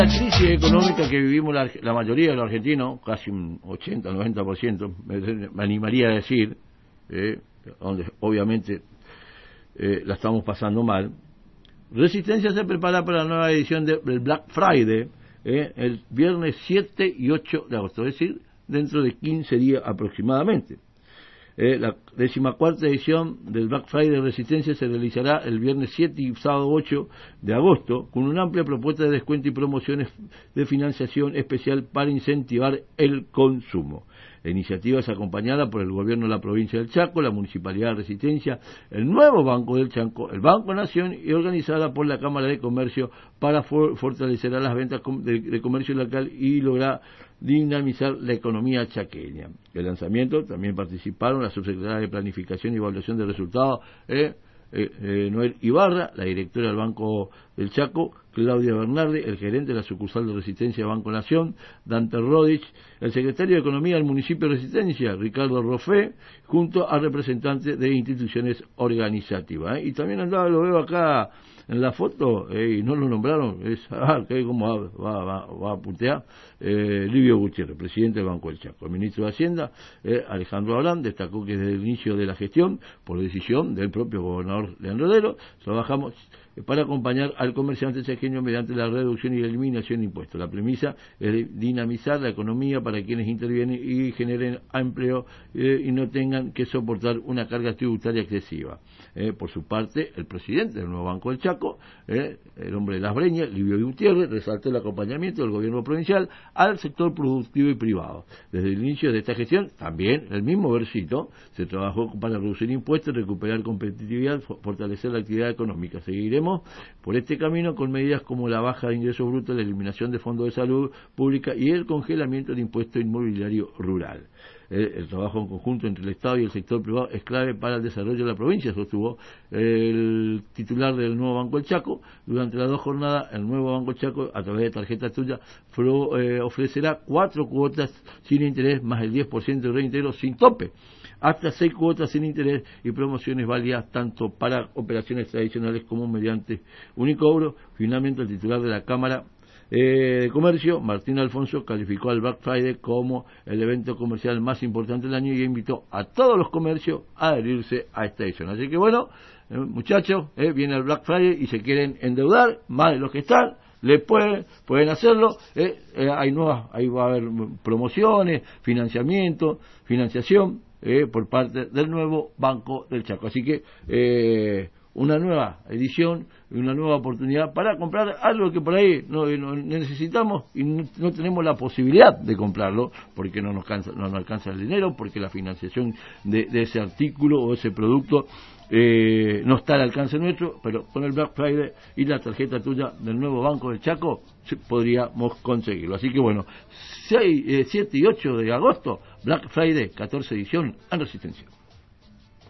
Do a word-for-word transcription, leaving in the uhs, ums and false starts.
La crisis económica que vivimos la, la mayoría de los argentinos, casi un ochenta, noventa por ciento, me, me animaría a decir, eh, donde obviamente eh, la estamos pasando mal. Resistencia se prepara para la nueva edición de, del Black Friday, eh, el viernes siete y ocho de agosto, es decir, dentro de quince días aproximadamente. Eh, la decimacuarta edición del Black Friday de Resistencia se realizará el viernes siete y sábado ocho de agosto con una amplia propuesta de descuento y promociones de financiación especial para incentivar el consumo. La iniciativa es acompañada por el gobierno de la provincia del Chaco, la Municipalidad de Resistencia, el nuevo Banco del Chaco, el Banco Nación y organizada por la Cámara de Comercio para for fortalecer a las ventas de, de comercio local y lograr dinamizar la economía chaqueña. El lanzamiento también participaron la subsecretaria de Planificación y Evaluación de Resultados, eh, eh, eh, Noel Ibarra, la directora del Banco del Chaco, Claudia Bernardi, el gerente de la sucursal de Resistencia Banco Nación, Dante Rodich, el secretario de Economía del municipio de Resistencia, Ricardo Roffé, junto a representantes de instituciones organizativas. ¿eh? Y también andaba, lo veo acá en la foto, eh, y no lo nombraron, es, ah, que como va, va, va a puntear, eh, Livio Gutiérrez, presidente del Banco del Chaco. El ministro de Hacienda, eh, Alejandro Abrán, destacó que desde el inicio de la gestión, por decisión del propio gobernador Leandro Dero, trabajamos para acompañar al comerciante chaqueño mediante la reducción y la eliminación de impuestos. La premisa es dinamizar la economía para quienes intervienen y generen empleo eh, y no tengan que soportar una carga tributaria excesiva. Eh, por su parte, el presidente del nuevo Banco del Chaco, eh, el hombre de las breñas, Livio Gutiérrez, resaltó el acompañamiento del gobierno provincial al sector productivo y privado. Desde el inicio de esta gestión, también el mismo versito, se trabajó para reducir impuestos, recuperar competitividad, fortalecer la actividad económica. Seguiremos por este camino con medidas como la baja de ingresos brutos, la eliminación de fondos de salud pública y el congelamiento de impuesto inmobiliario rural. El, el trabajo en conjunto entre el Estado y el sector privado es clave para el desarrollo de la provincia, sostuvo el titular del nuevo Banco del Chaco. Durante las dos jornadas, el nuevo Banco del Chaco, a través de tarjeta tuya, pro, eh, ofrecerá cuatro cuotas sin interés más el diez por ciento de reintegro sin tope, hasta seis cuotas sin interés y promociones válidas tanto para operaciones tradicionales como mediante unicobro. Finalmente, el titular de la Cámara eh, de Comercio, Martín Alfonso, calificó al Black Friday como el evento comercial más importante del año y invitó a todos los comercios a adherirse a esta edición. Así que bueno, eh, muchachos, eh, viene el Black Friday y se quieren endeudar más de los que están, le pueden, pueden hacerlo, eh, eh, hay nuevas, ahí va a haber promociones, financiamiento, financiación, Eh, por parte del nuevo Banco del Chaco. Así que eh, una nueva edición, una nueva oportunidad para comprar algo que por ahí no, no necesitamos y no, no tenemos la posibilidad de comprarlo porque no nos, cansa, no nos alcanza el dinero, porque la financiación de, de ese artículo o ese producto eh, no está al alcance nuestro, pero con el Black Friday y la tarjeta tuya del nuevo Banco del Chaco podríamos conseguirlo. Así que bueno, seis, siete y ocho de agosto, Black Friday, catorce edición en Resistencia.